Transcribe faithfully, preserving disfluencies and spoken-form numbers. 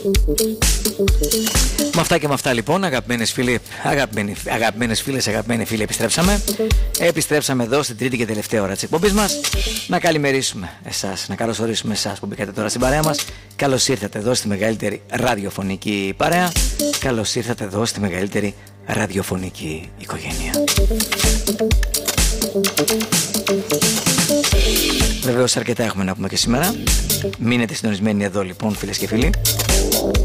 Με αυτά και με αυτά λοιπόν, αγαπημένες φίλοι, αγαπημένοι, αγαπημένες φίλες, αγαπημένοι φίλοι, επιστρέψαμε. Επιστρέψαμε εδώ στην τρίτη και τελευταία ώρα της εκπομπής μας. Να καλημερίσουμε εσάς, να καλωσορίσουμε εσάς που μπήκατε τώρα στην παρέα μας. Καλώς ήρθατε εδώ στη μεγαλύτερη ραδιοφωνική παρέα. Καλώς ήρθατε εδώ στη μεγαλύτερη ραδιοφωνική οικογένεια. Βεβαίως αρκετά έχουμε να πούμε και σήμερα. Μείνετε συντονισμένοι εδώ λοιπόν, φίλες και φίλοι.